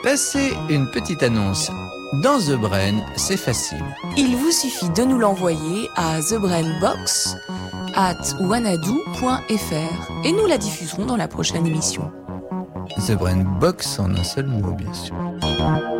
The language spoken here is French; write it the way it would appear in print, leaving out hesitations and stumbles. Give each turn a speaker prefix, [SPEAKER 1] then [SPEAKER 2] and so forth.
[SPEAKER 1] Passez une petite annonce dans The Brain, c'est facile.
[SPEAKER 2] Il vous suffit de nous l'envoyer à thebrainbox@wanadoo.fr et nous la diffuserons dans la prochaine émission.
[SPEAKER 1] The Brain Box en un seul mot, bien sûr.